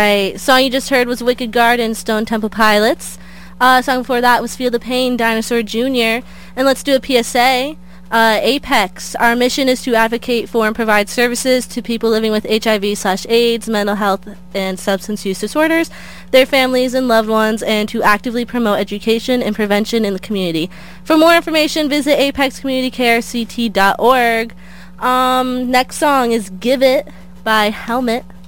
right. Song you just heard was Wicked Garden, Stone Temple Pilots. Song before that was Feel the Pain, Dinosaur Jr. And let's do a PSA. Apex. Our mission is to advocate for and provide services to people living with HIV/AIDS, mental health, and substance use disorders, their families and loved ones, and to actively promote education and prevention in the community. For more information, visit apexcommunitycarect.org. Next song is Give It by Helmet.